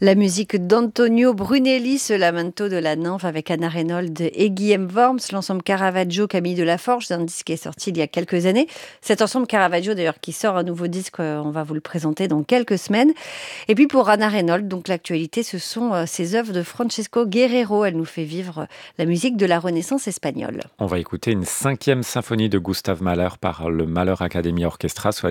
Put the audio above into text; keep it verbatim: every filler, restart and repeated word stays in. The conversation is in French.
La musique d'Antonio Brunelli, ce lamento de la nymphe avec Anna Reynold et Guillaume Worms, l'ensemble Caravaggio Camille Delaforge, c'est un disque qui est sorti il y a quelques années. Cet ensemble Caravaggio d'ailleurs qui sort un nouveau disque, euh, on va vous le présenter dans quelques semaines. Et puis pour Anna Reynold, donc l'actualité, ce sont euh, ces œuvres de Francesco Guerrero. Elle nous fait vivre la musique de la Renaissance espagnole. On va écouter une cinquième symphonie de Gustav Mahler par le Mahler Academy Orchestra, soit